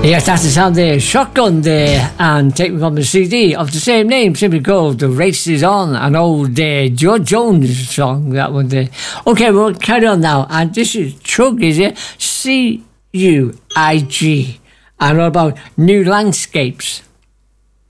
Yes, that's the sound there. Shotgun there, and taken from the CD of the same name, simply called The Race Is On, an old George Jones song, that one there. Okay, we'll carry on now, and this is Chug, is it? C-U-I-G, and all about New Landscapes.